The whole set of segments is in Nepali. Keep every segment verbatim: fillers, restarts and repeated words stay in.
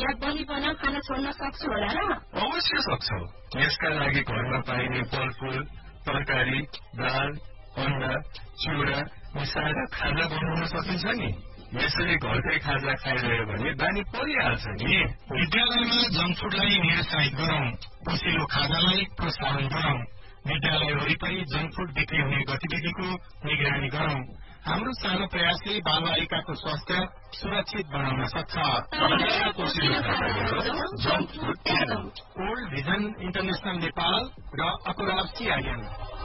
या बलि बनाम खाना छोड्न सक्छु होला र? अवश्य सक्छौ। यसका लागि घरमा पाइने फलफूल, तरकारी, दाल, अण्डा, चिउरा मिसाएर खाजा बनाउन सकिन्छ नि। यसरी घरकै खाजा खाइरह्यो भने बानी परिहाल्छ नि। विद्यालयमा जङ्क फुडलाई निरुत्साहित गरौं, पसिलो खाजालाई प्रोत्साहन गरौं। विद्यालय वरिपरि जङ्क फुड बिक्री हुने गतिविधिको निगरानी गरौं। हाम्रो सानो प्रयासले बालबालिकाको स्वास्थ्य सुरक्षित बनाउन सक्छ। ओल्ड भिजन इन्टरनेशनल नेपाल र अकुराब सीआईएन।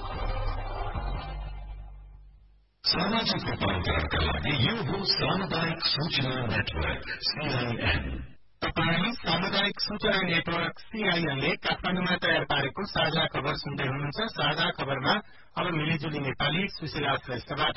सामाजिक रूपान्तरणका लागि यो हो सामुदायिक सूचना नेटवर्क सीआईएन। तपाईँ सामुदायिक सूचना नेटवर्क सीआईएनले काठमाडौँमा तयार पारेको साझा खबर सुन्दै हुनुहुन्छ। साझा खबरमा अब मिलिजुली नेपाली सुशीला श्रेष्ठबाट।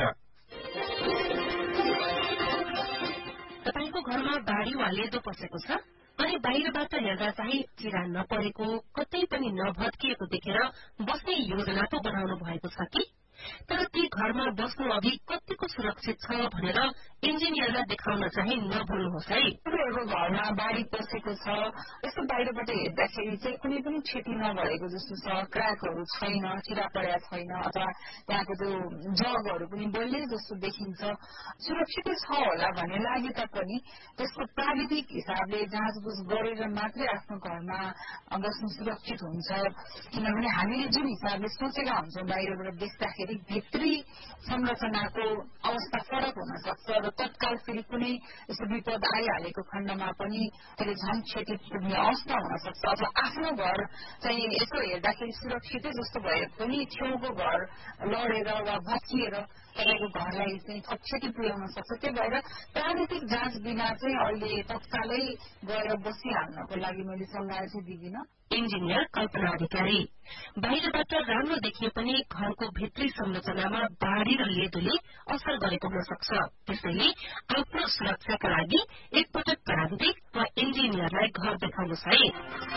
तपाईको घरमा बाढी वा लेदो पसेको छ अनि बाहिरबाट हेर्दा चाहिँ चिरा नपरेको, कतै पनि नभत्किएको देखेर बस्ने योजना त बनाउनु भएको छ कि? तर ती घरमा बस्नु अघि कतिको सुरक्षित छ भनेर इन्जिनियरलाई देखाउन चाहिँ नभुल्नुहोस् है। तपाईँहरूको घरमा बाढी पसेको छ, यस्तो बाहिरबाट हेर्दाखेरि चाहिँ कुनै पनि क्षति नभएको जस्तो छ, क्र्याकहरू छैन, चिरा परेका छैन, अथवा त्यहाँको त्यो जगहरू पनि बलियो जस्तो देखिन्छ, सुरक्षित छ होला भन्ने लागे तापनि त्यसको प्राविधिक हिसाबले जाँचबुझ गरेर मात्रै आफ्नो घरमा बस्नु सुरक्षित हुन्छ। किनभने हामीले जुन हिसाबले सोचेका हुन्छौँ बाहिरबाट देख्दाखेरि भित्री संरचनाको अवस्था फरक हुन सक्छ र तत्काल फेरि कुनै यस्तो विपद आइहालेको खण्डमा पनि त्यसले झन् क्षति पुग्ने अवस्था हुन सक्छ। अथवा आफ्नो घर चाहिँ यसो हेर्दाखेरि सुरक्षितै जस्तो भए पनि छेउको घर लडेर वा भत्किएर तपाईँको घरलाई चाहिँ थप क्षति पुर्याउन सक्छ। त्यही भएर प्राविधिक जाँच बिना चाहिँ अहिले तत्कालै गएर बसिहाल्नको लागि मैले सल्लाह चाहिँ दिदिनँ। इन्जिनियर कल्पना अधिकारी। बाहिरबाट राम्रो देखिए पनि घरको भित्री संरचनामा बाढी र लेदोले असर गरेको हुन सक्छ। त्यसैले आफ्नो सुरक्षाका लागि एकपटक प्राविधिक वा इन्जिनियरलाई घर देखाउनुहोस् है।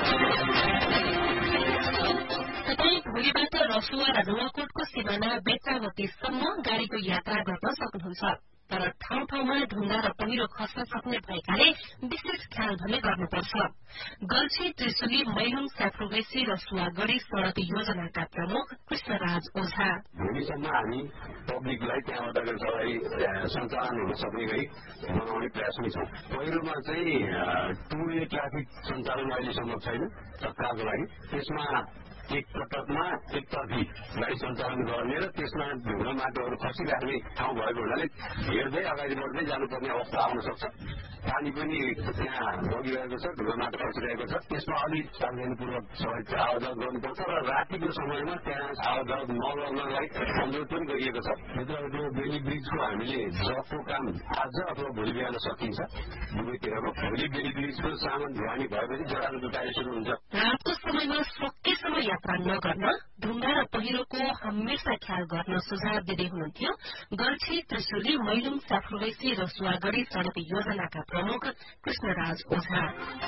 तपाईँ भोलिबाट रसुवा र नुवाकोटको सिमाना बेत्रावतीसम्म गाड़ीको यात्रा गर्न सक्नुहुन्छ। तर ठाउँ ठाउँमा ढुङ्गा र पहिरो खस्न सक्ने भएकाले विशेष ख्याल भने गर्नुपर्छ। गल्छी, त्रिशुली, मैलुङ, स्याफ्रोगेसी र सुवागढ़ी सड़क योजनाका प्रमुख कृष्णराज ओझा। भोलिसम्म हामी पब्लिकलाई त्यहाँबाट सबै सञ्चालन हुन सक्ने गरी बनाउने प्रयासमै छौँ। पहिरोमा चाहिँ टु वे ट्राफिक सञ्चालन अहिलेसम्म छैन तत्कालको लागि। त्यसमा एक पटकमा एकतर्फी गाडी सञ्चालन गर्ने र त्यसमा ढुङ्गा माटोहरू खसिराख्ने ठाउँ भएको हुनाले हेर्दै अगाडि बढ्दै जानुपर्ने अवस्था आउन सक्छ। पानी पनि त्यहाँ बगिरहेको छ, ढुङ्गा माटो खसिरहेको छ। त्यसमा अलिक सावधानीपूर्वक सबै आवजाव गर्नुपर्छ र रातिको समयमा त्यहाँ आवजाव नगर्नलाई अनुरोध पनि गरिएको छ। भित्रको बेली ब्रिजको हामीले जगको काम आज अथवा भोलि बिहान सकिन्छ। दुवैतिरको भोलि बेली ब्रिजको सामान ढुवानी भएपछि जडान जुटाइ सुरु हुन्छ। रातको समयमा सकेसम्म यात्रा नगर्न, ढुङ्गा र पहिरोको हमेशा ख्याल गर्न सुझाव दिँदै हुनुहुन्थ्यो गल्छी, त्रिशुली, मैलुङ, स्याफ्रोगेसी र सुवागढ़ी सड़क योजनाका प्रमुख कृष्णराज ओझा।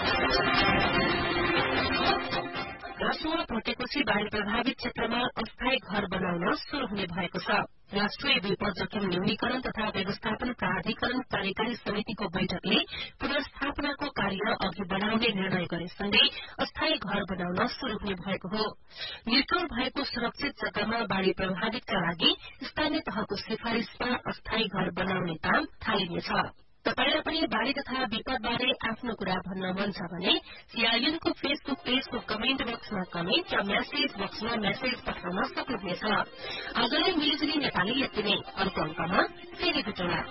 रसुवा भटेकोसी बाढ़ी प्रभावित क्षेत्रमा अस्थायी घर बनाउन शुरू हुने भएको छ। राष्ट्रिय विपद जोखिम न्यूनीकरण तथा व्यवस्थापन प्राधिकरण कार्यकारी समितिको बैठकले पुनर्स्थापनाको कार्य अघि बढ़ाउने निर्णय गरेसँगै अस्थायी घर बनाउन शुरू हुने भएको हो। निर्भर भएको सुरक्षित जग्गामा बाढ़ी प्रभावितका लागि स्थानीय तहको सिफारिशमा अस्थायी घर बनाउने काम थालिनेछ। तपाईलाई पनि बाढ़ी तथा विपदबारे आफ्नो कुरा भन्न मन छ भने सीआईएनको फेसबुक पेजको कमेन्ट बक्समा कमेन्ट र मेसेज बक्समा मेसेज पठाउन सक्नुहुनेछ। आजलाई मिलिजुली नेपाली यति नै। अर्को अङ्कमा फेरि भेटौँला।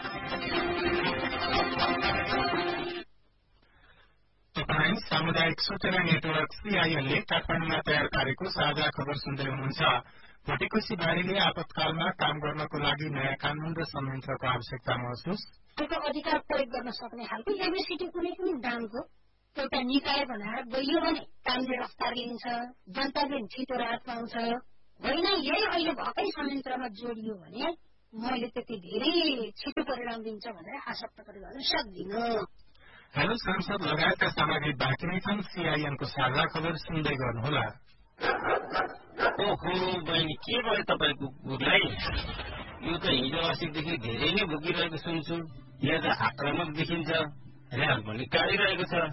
तपाईँ सामुदायिक सूचना नेटवर्क सीआईएनले काठमाडौँमा तयार पारेको साझा खबर सुन्दै हुनुहुन्छ। भटेकोसी बाढ़ीले आपतकालमा काम गर्नको लागि नयाँ कानून र संयन्त्रको आवश्यकता महसुस, त्यसको अधिकार प्रयोग गर्न सक्ने खालको एमएससीटी कुनै पनि दामको एउटा निकाय बनाएर गइयो भने कामले रफ्तार लिन्छ, जनताले छिटो राहत पाउँछ। होइन यही अहिले भएकै संयन्त्रमा जोडियो भने मैले त्यति धेरै छिटो परिणाम दिन्छ भनेर आशा प्रकट गर्न सक्दिनँ। हेलो सांसद लगायतका सामग्री बाँकी नै छन्। सीआईएनको साझा खबर सुन्दै गर्नुहोला। ओहो बहिनी, के भयो तपाईँको कुकुरलाई? यो त हिजो अस्तिदेखि धेरै नै भुकिरहेको सुन्छु। यहाँ त आक्रामक देखिन्छ, र्याल पनि काटिरहेको छ।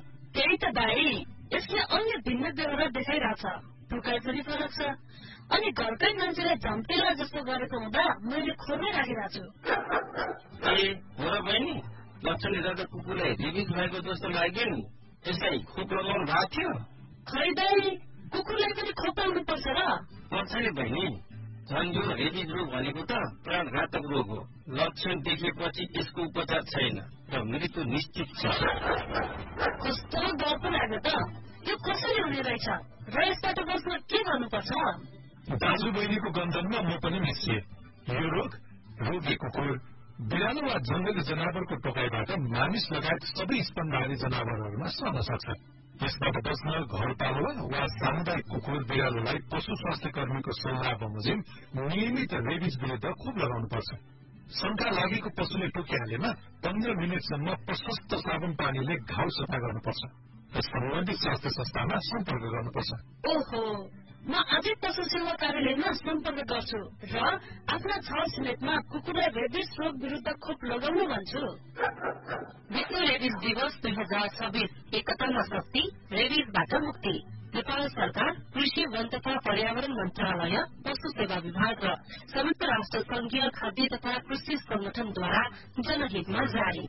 त्यही त भाइ, यसले अन्य भिन्न व्यवहार देखाइरहेछ। टोकाइ पनि फरक छ। अनि घरकै मान्छेलाई झम्टेला जस्तो गरेको हुँदा मैले खोर्नै राखिरहेको छु। ए हो र बहिनी, लक्षणले गर्दा कुकुरलाई रेबिज भएको जस्तो लाग्यो नि। त्यसलाई खोप लगाउनु भएको थियो? खै दाइ, कुकुरलाई पनि खोप लगाउनु पर्छ र? पर्छ नि बहिनी। झन् यो रेबिज रोग भनेको त प्राणघातक रोग हो। लक्षण देखेपछि यसको उपचार छैन र मृत्यु निश्चित छ। कस्तो डर पो लाग्यो त। यो कसरी हुने रहेछ र यसबाट बस्न के गर्नुपर्छ? दाजु बहिनीको गन्धनमा म पनि मिसिए। यो रोग रोगी कुकुर, बिरालो वा जंगली जनावरको टोकाइबाट मानिस लगायत सबै स्तनधारी जनावरहरूमा सर्न सक्छ। यसबाट बस्न घरपालुवा वा सामुदायिक कुकुर बिरालोलाई पशु स्वास्थ्य कर्मीको सल्लाह बमोजिम नियमित रेबिज विरुद्ध खोप लगाउनुपर्छ। शंका लागेको पशुले टोकिहालेमा पन्ध्र मिनटसम्म प्रशस्त साबुन पानीले घाउ सफा गर्नुपर्छ र सम्बन्धित स्वास्थ्य संस्थामा सम्पर्क गर्नुपर्छ। ओहो, म आजै पशु सेवा कार्यालयमा सम्पर्क गर्छु र आफ्ना छर छिमेकमा कुकुरलाई रेबिज रोग विरुद्ध खोप लगाउनु भन्छु। विश्व रेबिज दिवस दुई हजार छब्बीस एकतामा शक्ति, रेबिजबाट मुक्ति। नेपाल सरकार, कृषि, वन तथा पर्यावरण मन्त्रालय, पशु सेवा विभाग र संयुक्त राष्ट्र संघीय खाद्य तथा कृषि संगठनद्वारा जनहितमा जारी।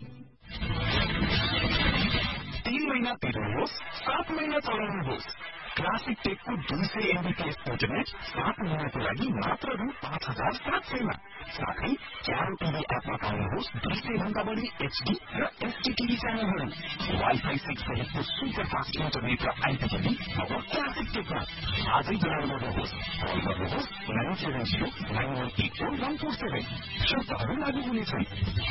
तीन महीना तिर्नुहोस्, सात महीना चलाउनुहोस्। क्लासिक टेकको दुई सय एमबीपीएस इन्टरनेट सात महिनाको लागि मात्र रु पाँच हजार सात सयमा। साथै क्यारो टिभी एपमा पाउनुहोस् दुई सय भन्दा बढी एचडी र एसडी टिभी च्यानलहरू। वाइफाई सिक्स सहितको सुपर फास्ट इन्टरनेट र आइपी अब क्लासिक टेकमा। आजै डायल गर्नुहोस्, कल गर्नुहोस् nine seven zero nine one eight four one four seven. शर्तहरू लागू हुनेछन्।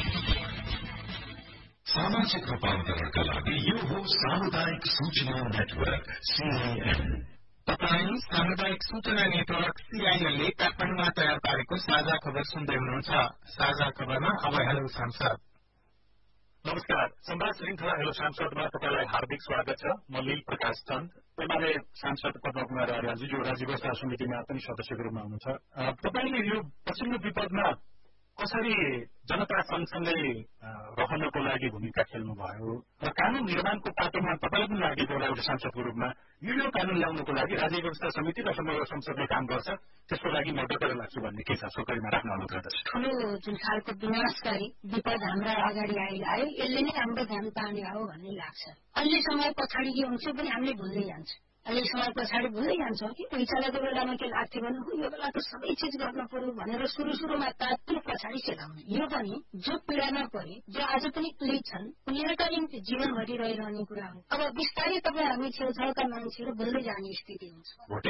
सामाजिक रूपान्तरणका लागि यो हो सामुदायिक सूचना नेटवर्क सीआईएन। तपाईँ सामुदायिक सूचना नेटवर्क सीआईएन ले काठमाडौँमा तयार पारेको साझा खबर सुन्दै हुनुहुन्छ। साझा खबरमा अब हेलो सांसद। नमस्कार, संवाद श्रृंखला हेलो सांसदमा तपाईलाई हार्दिक स्वागत छ। म लील प्रकाश चन्द, एमाले सांसद पद्म कुमार आर्यालजी जो राज्य व्यवस्था समितिमा पनि सदस्यको रूपमा हुनुहुन्छ। तपाईले यो पछिल्लो विपदमा कसरी जनता सँगसँगै रहनको लागि भूमिका खेल्नुभयो र कानून निर्माणको पाटोमा तपाईलाई पनि लागेको होला एउटा सांसदको रूपमा यो यो कानून ल्याउनको लागि राज्य व्यवस्था समिति र समग्र संसदले काम गर्छ, त्यसको लागि म डटेर लाग्छु भन्ने के छ सोकरीमा राख्न अनुरोध गर्दछु। ठूलो जुन खालको विनाशकारी विपद हाम्रा अगाडि आइलायो, यसले नै हाम्रो ध्यान तान्ने हो भन्ने लाग्छ। अहिले समय पछाडि के हुन्छ पनि हामीले भुल्दै जान्छ। अहिले समय पछाडि भुल्दै जान्छौँ कि पैसाको बेलामा के लाग्थ्यो भने यो बेला त सबै चिज गर्न पर्यो भनेर सुरु सुरुमा तात्तिल पछाडि चलाउने। यो पनि जो पीडामा परे, जो आज पनि पीडित छन्, उनीहरूका निम्ति जीवनभरि रहिरहने कुरा हो। अब बिस्तारै तपाईँ हामी छेउछाउका मान्छेहरू भुल्दै जाने स्थिति हुन्छ।